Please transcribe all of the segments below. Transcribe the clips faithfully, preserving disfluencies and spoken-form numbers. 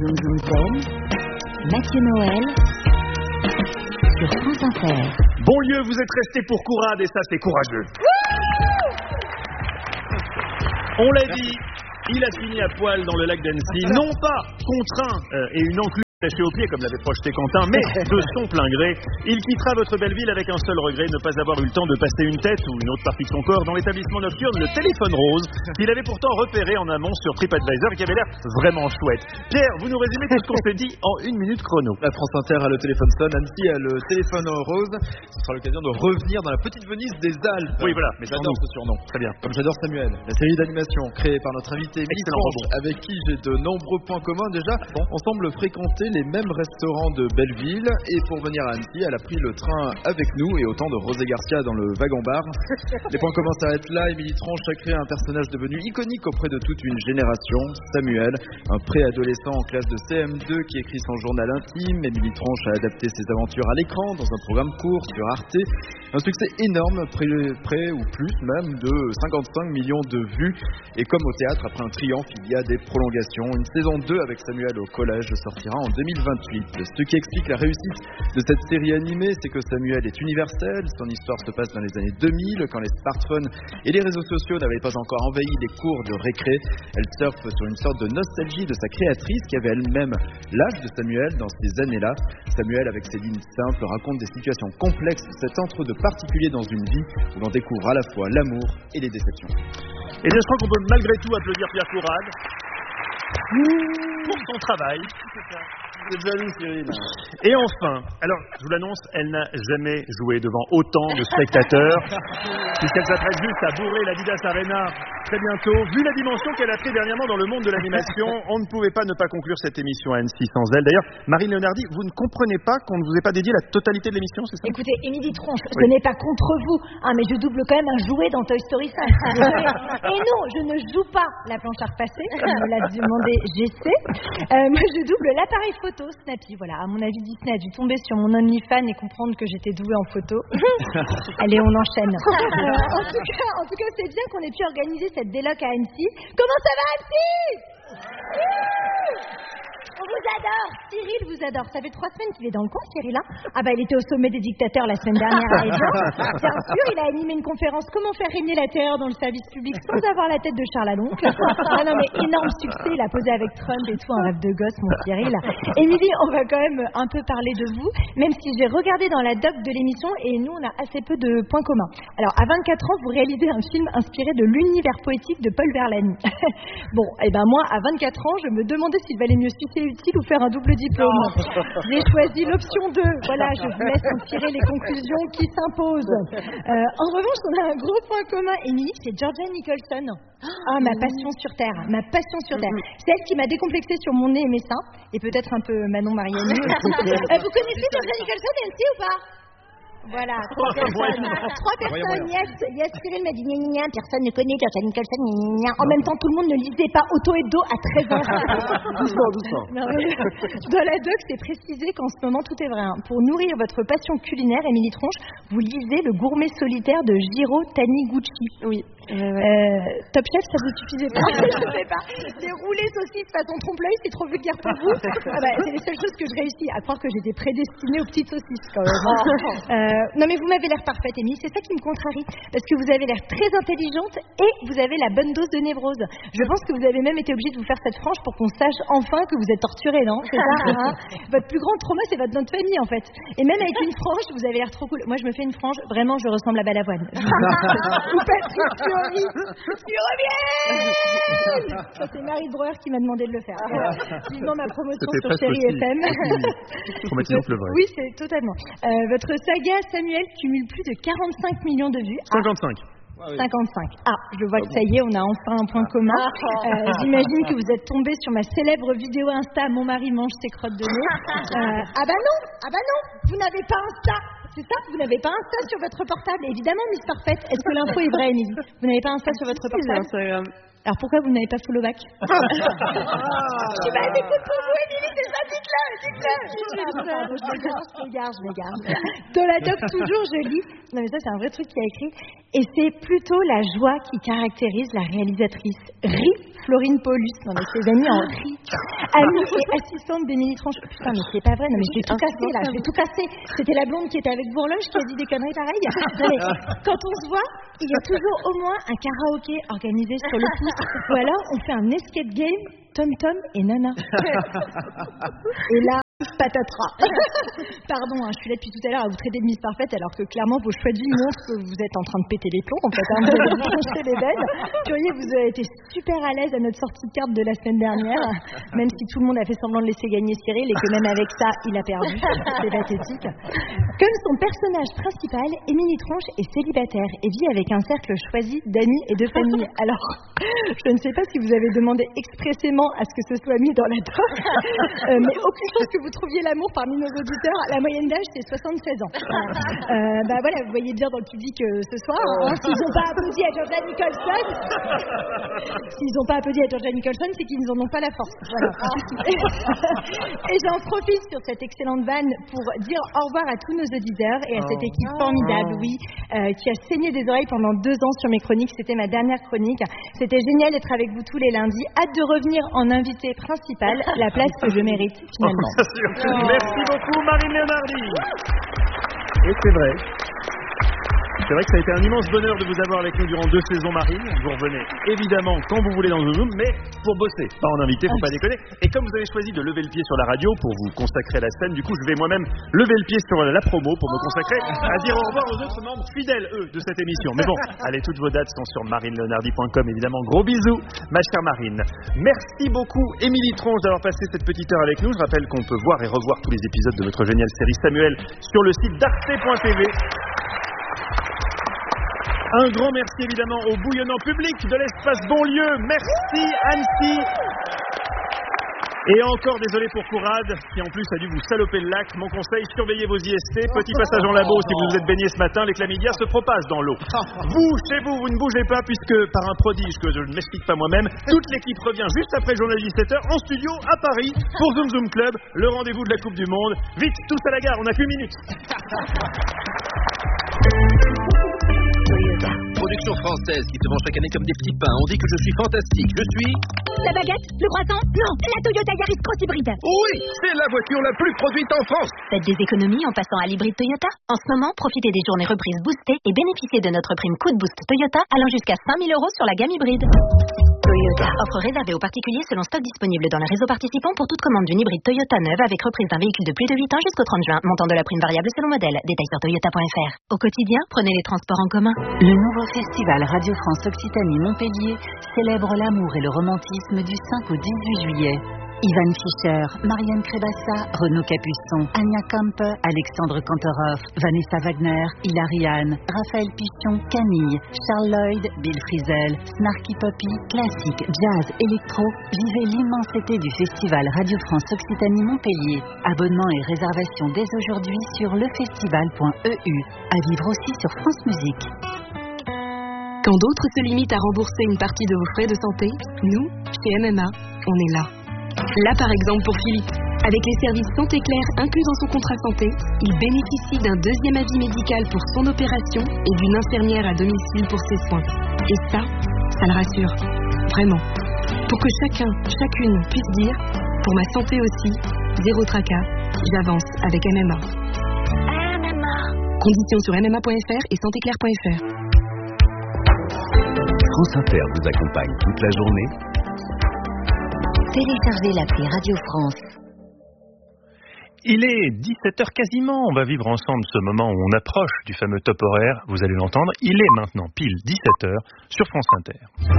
Zoom Zoom Zen, Mathieu Noël, sur France Inter. Bon lieu, vous êtes restés pour Courade et ça c'est courageux. On l'a dit, il a fini à poil dans le lac d'Annecy, non pas contraint euh, et une enclume attachée au pied comme l'avait projeté Quentin, mais de son plein gré. Il quittera votre belle ville avec un seul regret, ne pas avoir eu le temps de passer une tête ou une autre partie de son corps dans l'établissement nocturne, le téléphone rose, qu'il avait pourtant repéré en amont sur TripAdvisor et qui avait l'air vraiment chouette. Pierre, vous nous résumez tout ce qu'on s'est dit en une minute chrono. La France Inter a le téléphone sonne, Annecy a le téléphone rose. Ce sera l'occasion de revenir dans la petite Venise des Alpes. Oui, voilà, mais j'adore ce surnom. Très bien. Comme j'adore Samuel, la série d'animation créée par notre invité Émilie Tronche, avec qui j'ai de nombreux points communs. Déjà, bon. On semble fréquenter les mêmes restaurants de Belleville, et pour venir à Annecy, elle a pris le train avec nous et autant de Rosé Garcia dans le wagon-bar. Les points communs s'arrêtent là. Émilie Tronche a créé un personnage devenu iconique auprès de toute une génération, Samuel, un préadolescent en classe de C M deux qui écrit son journal intime. Émilie Tronche a adapté ses aventures à l'écran dans un programme court sur Arte. Un succès énorme, près, près ou plus même de cinquante-cinq millions de vues. Et comme au théâtre, après un triomphe, il y a des prolongations. Une saison deux avec Samuel au collège sortira en deux mille vingt-huit. Ce qui explique la réussite de cette série animée, c'est que Samuel est universel. Son histoire se passe dans les années deux mille, quand les smartphones et les réseaux sociaux n'avaient pas encore envahi les cours de récré. Elle surfe sur une sorte de nostalgie de sa créatrice qui avait elle-même l'âge de Samuel dans ces années-là. Samuel, avec ses lignes simples, raconte des situations complexes, cet entre-deux particulier dans une vie où l'on découvre à la fois l'amour et les déceptions. Et bien, je crois qu'on peut malgré tout applaudir Pierre Courade pour son travail. Vous êtes jaloux, Cyril. Et enfin, alors je vous l'annonce, elle n'a jamais joué devant autant de spectateurs, puisqu'elle s'apprête juste à bourrer l'Adidas Arena très bientôt. Vu la dimension qu'elle a pris dernièrement dans le monde de l'animation, on ne pouvait pas ne pas conclure cette émission à Annecy sans elle. D'ailleurs, Marine Leonardi, vous ne comprenez pas qu'on ne vous ait pas dédié la totalité de l'émission, c'est ça? Écoutez, Émilie Tronche, oui. Ce n'est pas contre vous, hein, mais je double quand même un jouet dans Toy Story cinq. Et non, je ne joue pas la planche à repasser, comme me l'a demandé G C. Euh, moi, je double l'appareil photo Snappy. Voilà, à mon avis, Disney a dû tomber sur mon OnlyFans et comprendre que j'étais douée en photo. Allez, on enchaîne. Euh, en tout cas, en tout cas, c'est bien qu'on ait pu organiser cette déloc à Annecy. Comment ça va, Annecy? On vous adore, Cyril vous adore. Ça fait trois semaines qu'il est dans le coin, Cyril. Hein ah bah il était au sommet des dictateurs la semaine dernière à Evian. Bien sûr, il a animé une conférence Comment faire régner la terreur dans le service public sans avoir la tête de Charles Aloncle. Ah non mais énorme succès, il a posé avec Trump et tout, un rêve de gosse, mon Cyril. Émilie, on va quand même un peu parler de vous, même si j'ai regardé dans la doc de l'émission et nous on a assez peu de points communs. Alors à vingt-quatre ans, vous réalisez un film inspiré de l'univers poétique de Paul Verlaine. Bon, et ben moi à vingt-quatre ans, je me demandais s'il valait mieux sucer utile ou faire un double diplôme. J'ai choisi l'option deux. Voilà, je vous laisse en tirer les conclusions qui s'imposent. Euh, en revanche, on a un gros point commun, Émilie, c'est Georgia Nicholson. Ah, ma passion sur Terre, ma passion sur Terre. C'est elle qui m'a décomplexée sur mon nez et mes seins, et peut-être un peu Manon Mariani aussi. euh, vous connaissez Georgia Nicholson, M C, ou pas? Voilà, trois personnes. Trois personnes, yes, yes, Cyril m'a dit gna gna gna, personne ne connaît Georgia Nicholson, gna gna gna. En même temps, tout le monde ne lisait pas Auto Hebdo à treize heures. Doucement, doucement. Non, dans la doc, c'est précisé qu'en ce moment, tout est vrai. Hein. Pour nourrir votre passion culinaire, Émilie Tronche, vous lisez Le Gourmet solitaire de Jiro Taniguchi. Oui. Euh, euh, Top Chef, ça vous suffisait pas? Je sais pas. Les roulés saucisses façon trompe-l'œil, c'est trop vulgaire pour vous? Ah bah, c'est les seules choses que je réussis à croire que j'étais prédestinée aux petites saucisses quand même. Euh, non mais vous m'avez l'air parfaite, Émilie, c'est ça qui me contrarie, parce que vous avez l'air très intelligente et vous avez la bonne dose de névrose. Je pense que vous avez même été obligée de vous faire cette frange pour qu'on sache enfin que vous êtes torturée, non? C'est ça, hein? Votre plus grand trauma, c'est votre nom de famille en fait. Et même avec une frange, vous avez l'air trop cool. Moi, je me fais une frange, vraiment, je ressemble à Balavoine. Vous Patrick Fiori, tu reviens. Ça, c'est Marie Breuer qui m'a demandé de le faire. Vivement ma promotion sur Chérie F M. Oui, c'est totalement. Euh, votre saga Samuel cumule plus de quarante-cinq millions de vues. cinquante-cinq. cinquantacinq. Ah, je vois que ça y est, on a enfin un point commun. Euh, J'imagine que vous êtes tombé sur ma célèbre vidéo Insta Mon mari mange ses crottes de nez. Euh, ah bah non, ah bah non, vous n'avez pas Insta. C'est ça, vous n'avez pas Insta sur votre portable. Évidemment, Miss Parfaite. Est-ce que l'info est vraie, Émilie? Vous n'avez pas Insta sur votre portable? Instagram. Alors pourquoi vous n'avez pas follow back? Je sais pas, écoute pour vous, Émilie, c'est ça, dites-le, dites-le. Je m'égare, je m'égare, je m'égare. Dans la doc, toujours, je lis. Non, mais ça, c'est un vrai truc qu'il a écrit. Et c'est plutôt la joie qui caractérise la réalisatrice. Rit Florine Paulus. Non mais ses amis en rient. Amie et assistante d'Émilie Tronche. Putain mais c'est pas vrai, non mais je vais tout casser là, je vais tout casser. C'était la blonde qui était avec Bourloge qui a dit des conneries pareilles. Non, mais quand on se voit, il y a toujours au moins un karaoké organisé sur le pouce. Ou alors on fait un escape game, Tom Tom et Nana. Et là, patatras. Pardon, hein, je suis là depuis tout à l'heure à vous traiter de Miss Parfaite alors que clairement vos choix de vie montrent que vous êtes en train de péter les plombs en fait. Hein, vous avez tranché les belles. Curieux, vous avez été super à l'aise à notre sortie de carte de la semaine dernière, même si tout le monde a fait semblant de laisser gagner Cyril et que même avec ça, il a perdu. C'est pathétique. Comme son personnage principal, Émilie Tronche est célibataire et vit avec un cercle choisi d'amis et de famille. Alors, je ne sais pas si vous avez demandé expressément à ce que ce soit mis dans la doc, euh, mais aucune chance que vous trouviez l'amour parmi nos auditeurs. La moyenne d'âge, c'est soixante-seize ans. Euh, bah voilà, vous voyez bien dans le public euh, ce soir, hein, s'ils n'ont pas applaudi à Georgia Nicholson, s'ils n'ont pas applaudi à Georgia Nicholson, c'est qu'ils n'en ont pas la force. Voilà. Et j'en profite sur cette excellente vanne pour dire au revoir à tous nos auditeurs et à cette équipe formidable, oui, euh, qui a saigné des oreilles pendant deux ans sur mes chroniques. C'était ma dernière chronique. C'était génial d'être avec vous tous les lundis. Hâte de revenir en invité principal, la place que je mérite finalement. Oh, merci beaucoup Marine Leonardi. Et c'est vrai. C'est vrai que ça a été un immense bonheur de vous avoir avec nous durant deux saisons, Marine. Vous revenez évidemment quand vous voulez dans le Zoom, mais pour bosser, pas en invité, faut pas déconner. Et comme vous avez choisi de lever le pied sur la radio pour vous consacrer à la scène, du coup je vais moi-même lever le pied sur la promo pour me consacrer à dire au revoir aux autres membres fidèles, eux, de cette émission. Mais bon, allez, toutes vos dates sont sur marine leonardi point com, évidemment. Gros bisous, ma chère Marine. Merci beaucoup, Émilie Tronche, d'avoir passé cette petite heure avec nous. Je rappelle qu'on peut voir et revoir tous les épisodes de notre géniale série Samuel sur le site d'arte point t v. Un grand merci évidemment au bouillonnant public de l'espace Bonlieu. Merci Annecy. Et encore désolé pour Courade, qui en plus a dû vous saloper le lac. Mon conseil, surveillez vos I S T. Petit passage en labo si vous vous êtes baigné ce matin, les chlamydia se propagent dans l'eau. Vous, chez vous, vous ne bougez pas puisque par un prodige que je ne m'explique pas moi-même, toute l'équipe revient juste après le journal de dix-sept heures en studio à Paris pour Zoom Zoom Club, le rendez-vous de la Coupe du Monde. Vite, tous à la gare, on n'a qu'une minute. Production française qui se vend chaque année comme des petits pains. On dit que je suis fantastique. Je suis... La baguette? Le croissant? Non, la Toyota Yaris Cross hybride. Oui, c'est la voiture la plus produite en France. Faites des économies en passant à l'hybride Toyota. En ce moment, profitez des journées reprises boostées et bénéficiez de notre prime Coup de Boost Toyota allant jusqu'à cinq mille euros sur la gamme hybride. Toyota. Offre réservée aux particuliers selon stock disponible dans les réseaux participants pour toute commande d'une hybride Toyota neuve avec reprise d'un véhicule de plus de huit ans jusqu'au trente juin. Montant de la prime variable selon modèle. Détails sur toyota point f r. Au quotidien, prenez les transports en commun. Le nouveau festival Radio France Occitanie-Montpellier célèbre l'amour et le romantisme du cinq au dix-huit juillet. Ivan Fischer, Marianne Crébassa, Renaud Capuçon, Anya Kampe, Alexandre Kantorov, Vanessa Wagner, Hilary Anne, Raphaël Pichon, Camille, Charles Lloyd, Bill Frisell, Snarky Poppy, classique, jazz, électro. Vivez l'immensité du festival Radio France Occitanie-Montpellier. Abonnement et réservation dès aujourd'hui sur lefestival point e u. À vivre aussi sur France Musique. Quand d'autres se limitent à rembourser une partie de vos frais de santé, nous, chez M M A, on est là. Là, par exemple, pour Philippe. Avec les services Santé Claire inclus dans son contrat santé, il bénéficie d'un deuxième avis médical pour son opération et d'une infirmière à domicile pour ses soins. Et ça, ça le rassure. Vraiment. Pour que chacun, chacune puisse dire, pour ma santé aussi, zéro tracas, j'avance avec M M A. M M A. Conditions sur m m a point f r et santé claire point f r. France Inter vous accompagne toute la journée. Téléchargez l'appli Radio France. Il est dix-sept heures quasiment, on va vivre ensemble ce moment où on approche du fameux top horaire, vous allez l'entendre, il est maintenant pile dix-sept heures sur France Inter.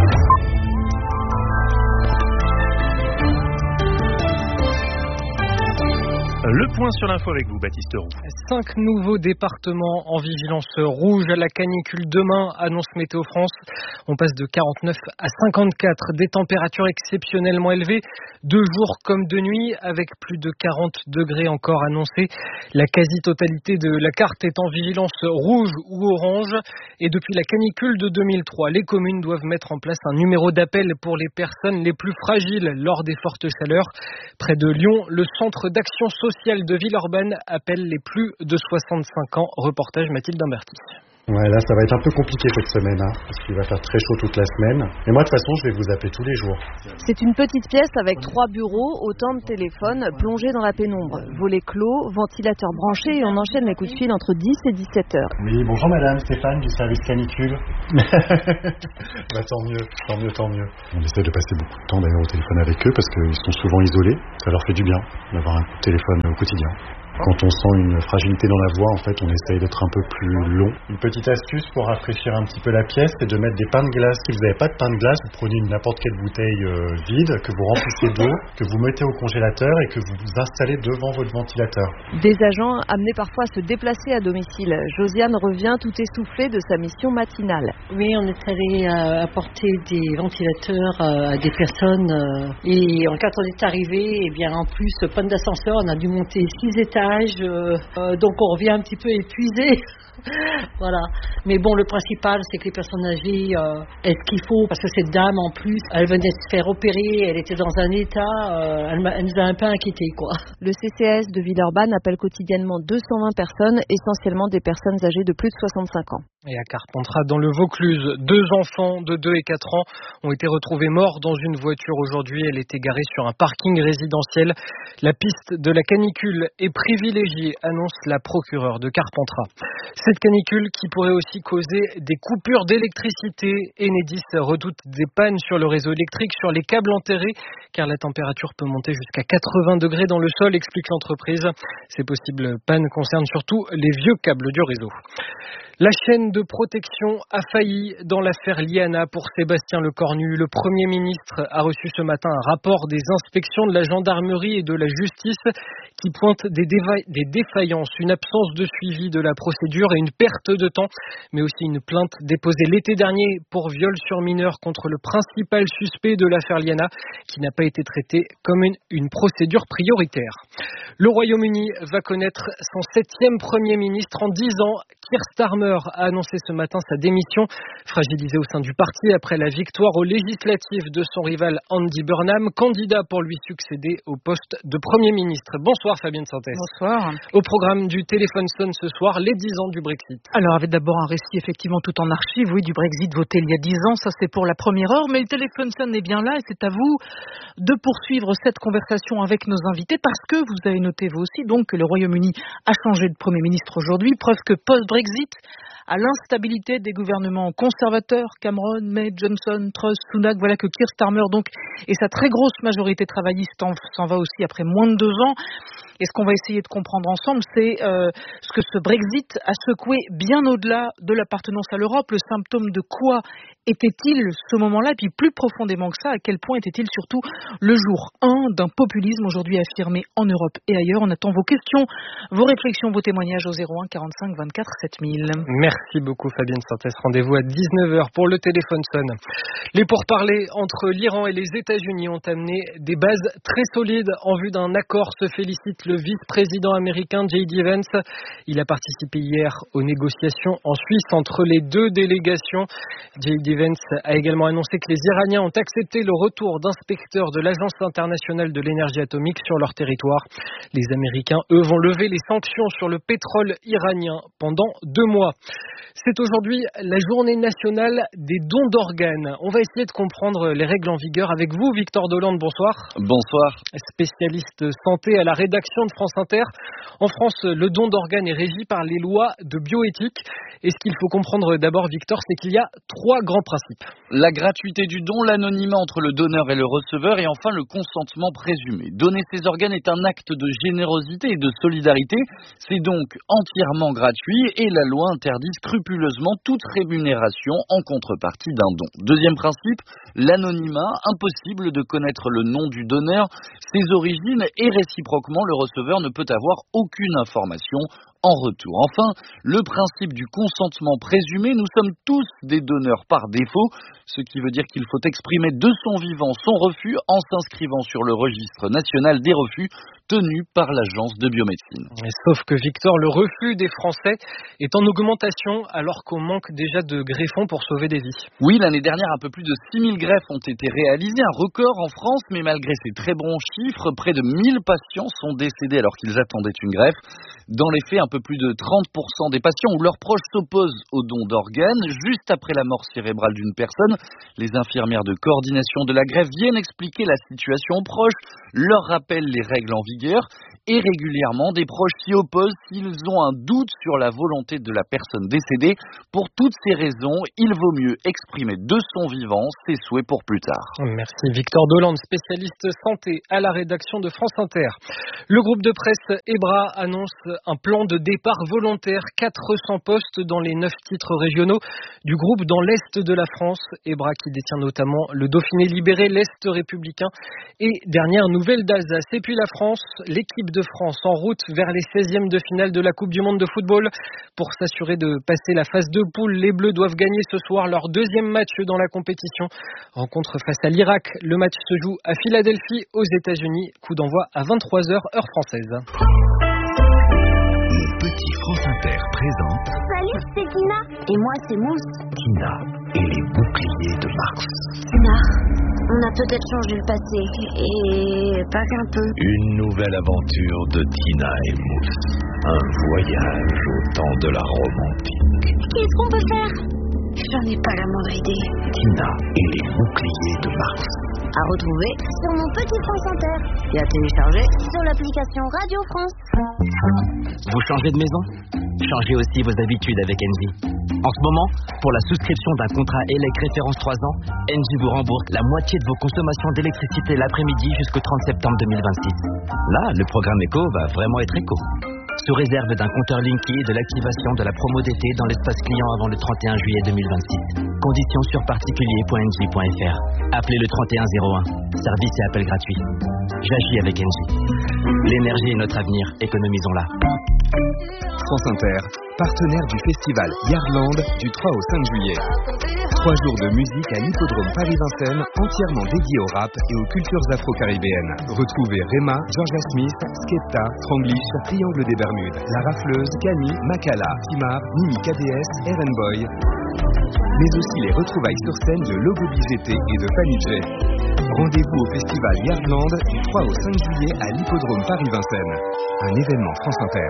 Le point sur l'info avec vous, Baptiste Roux. Cinq nouveaux départements en vigilance rouge à la canicule demain, annonce Météo France. On passe de quarante-neuf à cinquante-quatre, des températures exceptionnellement élevées, de jour comme de nuit, avec plus de quarante degrés encore annoncés. La quasi-totalité de la carte est en vigilance rouge ou orange. Et depuis la canicule de deux mille trois, les communes doivent mettre en place un numéro d'appel pour les personnes les plus fragiles lors des fortes chaleurs. Près de Lyon, le centre d'action sociale de Villeurbanne appelle les plus de soixante-cinq ans. Reportage Mathilde Imberti. Ouais, là, ça va être un peu compliqué cette semaine, hein, parce qu'il va faire très chaud toute la semaine. Et moi, de toute façon, je vais vous appeler tous les jours. C'est une petite pièce avec trois bureaux, autant de téléphones, plongés dans la pénombre. Volets clos, ventilateur branché et on enchaîne les coups de fil entre dix et dix-sept heures. Oui, bonjour madame, Stéphane du service canicule. Bah, tant mieux, tant mieux, tant mieux. On essaie de passer beaucoup de temps d'ailleurs au téléphone avec eux parce qu'ils sont souvent isolés. Ça leur fait du bien d'avoir un coup de téléphone au quotidien. Quand on sent une fragilité dans la voix, en fait, on essaye d'être un peu plus long. Une petite astuce pour rafraîchir un petit peu la pièce, c'est de mettre des pains de glace. Si vous n'avez pas de pain de glace, vous prenez n'importe quelle bouteille euh, vide, que vous remplissez d'eau, que vous mettez au congélateur et que vous vous installez devant votre ventilateur. Des agents amenés parfois à se déplacer à domicile. Josiane revient tout essoufflée de sa mission matinale. Oui, on est allé euh, apporter des ventilateurs euh, à des personnes euh, et quand on est arrivé, eh bien en plus, panne d'ascenseur, on a dû monter six étages. Euh, euh, donc on revient un petit peu épuisé. Voilà. Mais bon, le principal, c'est que les personnes âgées euh, aient ce qu'il faut, parce que cette dame, en plus, elle venait de se faire opérer, elle était dans un état, euh, elle, elle nous a un peu inquiétés, quoi. Le C C A S de Villeurbanne appelle quotidiennement deux cent vingt personnes, essentiellement des personnes âgées de plus de soixante-cinq ans. Et à Carpentras, dans le Vaucluse, deux enfants de deux et quatre ans ont été retrouvés morts dans une voiture aujourd'hui. Elle était garée sur un parking résidentiel. La piste de la canicule est privilégiée, annonce la procureure de Carpentras. Cette canicule qui pourrait aussi causer des coupures d'électricité. Enedis redoute des pannes sur le réseau électrique, sur les câbles enterrés, car la température peut monter jusqu'à quatre-vingts degrés dans le sol, explique l'entreprise. Ces possibles pannes concernent surtout les vieux câbles du réseau. La chaîne de protection a failli dans l'affaire Liana pour Sébastien Lecornu. Le Premier ministre a reçu ce matin un rapport des inspections de la gendarmerie et de la justice qui pointe des, déva- des défaillances, une absence de suivi de la procédure et une perte de temps, mais aussi une plainte déposée l'été dernier pour viol sur mineur contre le principal suspect de l'affaire Liana qui n'a pas été traité comme une, une procédure prioritaire. Le Royaume-Uni va connaître son septième Premier ministre en dix ans. Keir Starmer a annoncé ce matin sa démission, fragilisé au sein du parti après la victoire aux législatives de son rival Andy Burnham, candidat pour lui succéder au poste de Premier ministre. Bonsoir Fabienne Santès. Bonsoir. Au programme du Téléphone sonne ce soir, les dix ans du Brexit. Alors avec d'abord un récit effectivement tout en archive, oui, du Brexit voté il y a dix ans, ça c'est pour la première heure, mais le Téléphone sonne est bien là et c'est à vous de poursuivre cette conversation avec nos invités parce que vous avez noté vous aussi donc que le Royaume-Uni a changé de Premier ministre aujourd'hui, preuve que post-Brexit, à l'instabilité des gouvernements conservateurs, Cameron, May, Johnson, Truss, Sunak, voilà que Keir Starmer donc et sa très grosse majorité travailliste s'en va aussi après moins de deux ans. Et ce qu'on va essayer de comprendre ensemble, c'est euh, ce que ce Brexit a secoué bien au-delà de l'appartenance à l'Europe. Le symptôme de quoi était-il ce moment-là? Et puis plus profondément que ça, à quel point était-il surtout le jour un d'un populisme aujourd'hui affirmé en Europe et ailleurs? On attend vos questions, vos réflexions, vos témoignages au zéro un quarante-cinq vingt-quatre sept mille. Merci beaucoup Fabienne Santès. Rendez-vous à dix-neuf heures pour le Téléphone sonne. Les pourparlers entre l'Iran et les États-Unis ont amené des bases très solides en vue d'un accord, se félicite le vice-président américain J D Vance. Il a participé hier aux négociations en Suisse entre les deux délégations. J D Vance a également annoncé que les Iraniens ont accepté le retour d'inspecteurs de l'Agence internationale de l'énergie atomique sur leur territoire. Les Américains, eux, vont lever les sanctions sur le pétrole iranien pendant deux mois. C'est aujourd'hui la journée nationale des dons d'organes. On va essayer de comprendre les règles en vigueur avec vous, Victor Dolande. Bonsoir. Bonsoir. Spécialiste santé à la rédaction de France Inter. En France, le don d'organes est régi par les lois de bioéthique. Et ce qu'il faut comprendre d'abord, Victor, c'est qu'il y a trois grands principes. La gratuité du don, l'anonymat entre le donneur et le receveur et enfin le consentement présumé. Donner ses organes est un acte de générosité et de solidarité. C'est donc entièrement gratuit et la loi interdit scrupuleusement toute rémunération en contrepartie d'un don. Deuxième principe, l'anonymat. Impossible de connaître le nom du donneur, ses origines et réciproquement le receveur ne peut avoir aucune information en retour. Enfin, le principe du consentement présumé, nous sommes tous des donneurs par défaut, ce qui veut dire qu'il faut exprimer de son vivant son refus en s'inscrivant sur le registre national des refus tenu par l'agence de biomédecine. Sauf que Victor, le refus des Français est en augmentation alors qu'on manque déjà de greffons pour sauver des vies. Oui, l'année dernière, un peu plus de six mille greffes ont été réalisées, un record en France, mais malgré ces très bons chiffres, près de mille patients sont décédés alors qu'ils attendaient une greffe. Dans les faits, un peu plus de trente pour cent des patients ou leurs proches s'opposent au don d'organes. Juste après la mort cérébrale d'une personne, les infirmières de coordination de la greffe viennent expliquer la situation aux proches, leur rappellent les règles en vigueur et régulièrement des proches s'y opposent s'ils ont un doute sur la volonté de la personne décédée. Pour toutes ces raisons, il vaut mieux exprimer de son vivant ses souhaits pour plus tard. Merci Victor Dolande, spécialiste santé à la rédaction de France Inter. Le groupe de presse EBRA annonce un plan de départ volontaire, quatre cents postes dans les neuf titres régionaux du groupe dans l'Est de la France. EBRA qui détient notamment le Dauphiné libéré, l'Est républicain et dernière nouvelle d'Alsace. Et puis la France, l'équipe de France en route vers les seizièmes de finale de la Coupe du Monde de football. Pour s'assurer de passer la phase de poule, les Bleus doivent gagner ce soir leur deuxième match dans la compétition. Rencontre face à l'Irak. Le match se joue à Philadelphie, aux États-Unis. Coup d'envoi à vingt-trois heures, heure française. Mon petit France Inter présente Salut, c'est Tina. Et moi, c'est Mousse. Tina et les boucliers de Mars. Tina, on a peut-être changé le passé. Et pas qu'un peu. Une nouvelle aventure de Tina et Mousse. Un voyage au temps de la romantique. Qu'est-ce qu'on peut faire? J'en ai pas la moindre idée. Tina et les boucliers de Mars. À retrouver sur mon petit France Inter et à télécharger sur l'application Radio France. Vous changez de maison? Changez aussi vos habitudes avec Engie. En ce moment, pour la souscription d'un contrat E L E C référence trois ans, Engie vous rembourse la moitié de vos consommations d'électricité l'après-midi jusqu'au trente septembre deux mille vingt-six. Là, le programme Eco va vraiment être éco. Sous réserve d'un compteur Linky et de l'activation de la promo d'été dans l'espace client avant le trente et un juillet deux mille vingt-six. Conditions sur particulier point engie point f r. Appelez le trente et un zéro un. Service et appel gratuit. J'agis avec Engie. L'énergie est notre avenir. Économisons-la. France Inter, partenaire du festival Yardland du trois au cinq juillet. Trois jours de musique à l'hippodrome Paris-Vincennes, entièrement dédié au rap et aux cultures afro-caribéennes. Retrouvez Rema, Georgia Smith, Skepta, Franglish, Triangle des Bermudes, La Rafleuse, Kani, Makala, Timar, Nimi K D S, Eren Boy. Mais aussi les retrouvailles sur scène de Logo B G T et de Fanny J. Rendez-vous au festival Yardland du trois au cinq juillet à l'hippodrome Paris-Vincennes. Un événement France Inter.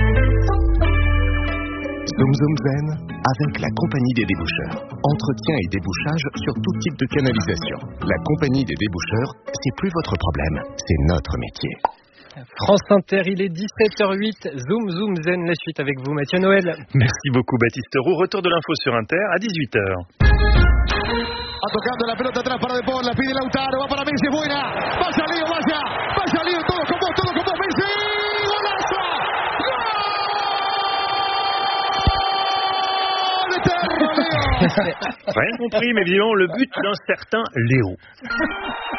Zoom Zoom Zen avec la Compagnie des déboucheurs. Entretien et débouchage sur tout type de canalisation. La Compagnie des déboucheurs, c'est plus votre problème, c'est notre métier. France Inter, il est dix-sept heures huit. Zoom Zoom Zen, la suite avec vous, Mathieu Noël. Merci beaucoup, Baptiste Roux. Retour de l'info sur Inter à dix-huit heures. Va tocando la pelota atrás para De Paul, la pide Lautaro, va para Messi, es buena. Vaya Lío, vaya, vaya Lío, todo con vos, todo con vos, Messi. ¡Golazo! ¡Gol! Rien compris, mais évidemment, le but d'un certain Léo.